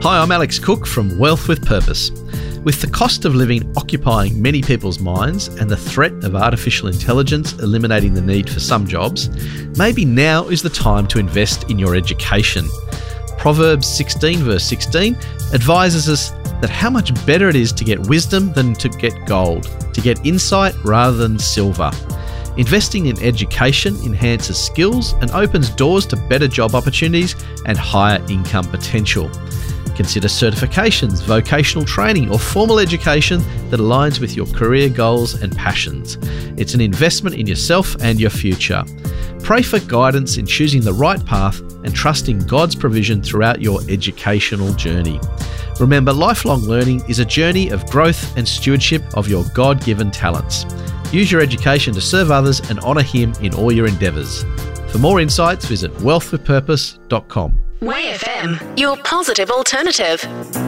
Hi, I'm Alex Cook from Wealth with Purpose. With the cost of living occupying many people's minds and the threat of artificial intelligence eliminating the need for some jobs, maybe now is the time to invest in your education. Proverbs 16 verse 16 advises us that how much better it is to get wisdom than to get gold, to get insight rather than silver. Investing in education enhances skills and opens doors to better job opportunities and higher income potential. Consider certifications, vocational training, or formal education that aligns with your career goals and passions. It's an investment in yourself and your future. Pray for guidance in choosing the right path and trust in God's provision throughout your educational journey. Remember, lifelong learning is a journey of growth and stewardship of your God-given talents. Use your education to serve others and honour Him in all your endeavours. For more insights, visit wealthwithpurpose.com. Way FM, your positive alternative.